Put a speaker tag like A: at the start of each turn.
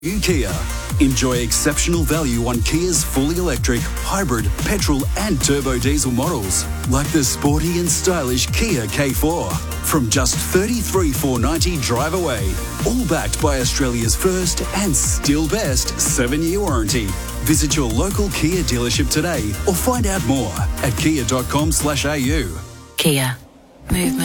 A: New Kia. Enjoy exceptional value on Kia's fully electric, hybrid, petrol and turbo diesel models, like the sporty and stylish Kia K4. From just $33,490 drive away, all backed by Australia's first and still best 7-year warranty. Visit your local Kia dealership today or find out more at kia.com/au.
B: Kia. Movement.